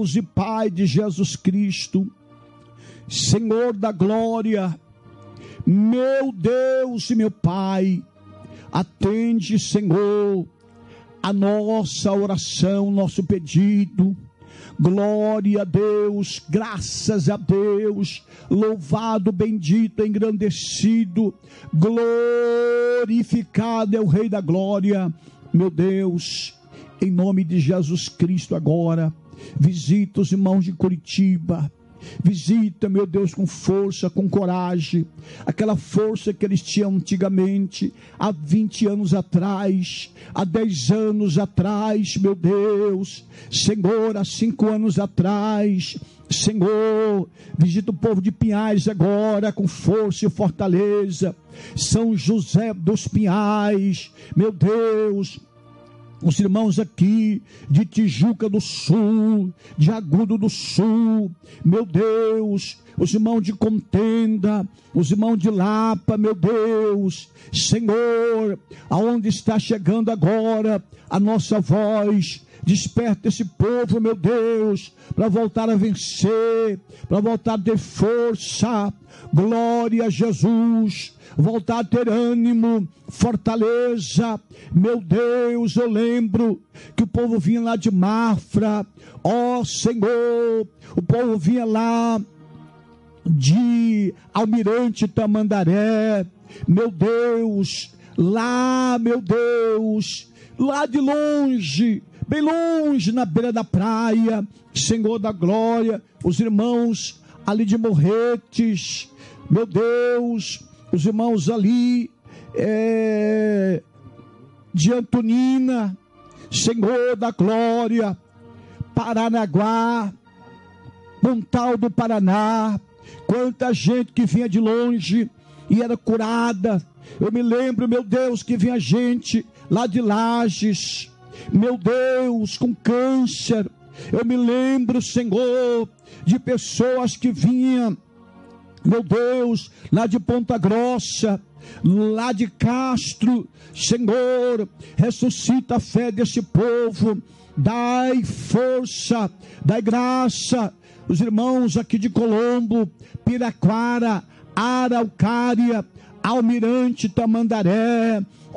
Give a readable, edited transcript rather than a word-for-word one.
Deus e Pai de Jesus Cristo, Senhor da glória, meu Deus e meu Pai, atende, Senhor, a nossa oração, nosso pedido. Glória a Deus, graças a Deus, louvado, bendito, engrandecido, glorificado é o Rei da Glória. Meu Deus, em nome de Jesus Cristo agora, visita os irmãos de Curitiba. Visita, meu Deus, com força, com coragem, aquela força que eles tinham antigamente, há 20 anos atrás, há 10 anos atrás, meu Deus, Senhor, há 5 anos atrás, Senhor, visita o povo de Pinhais agora, com força e fortaleza, São José dos Pinhais, meu Deus, os irmãos aqui de Tijuca do Sul, de Agudo do Sul, meu Deus, os irmãos de Contenda, os irmãos de Lapa, meu Deus, Senhor, aonde está chegando agora a nossa voz, desperta esse povo, meu Deus, para voltar a vencer, para voltar a ter força, glória a Jesus, voltar a ter ânimo, fortaleza. Meu Deus, eu lembro que o povo vinha lá de Mafra, ó Senhor, o povo vinha lá de Almirante Tamandaré, meu Deus, lá, meu Deus, lá de longe, bem longe, na beira da praia, Senhor da glória, os irmãos ali de Morretes, meu Deus, os irmãos ali de Antonina, Senhor da glória, Paranaguá, Pontal do Paraná, quanta gente que vinha de longe e era curada. Eu me lembro, meu Deus, que vinha gente lá de Lages, meu Deus, com câncer. Eu me lembro, Senhor, de pessoas que vinham, meu Deus, lá de Ponta Grossa, lá de Castro. Senhor, ressuscita a fé desse povo, dai força, dai graça. Os irmãos aqui de Colombo, Piraquara, Araucária, Almirante Tamandaré,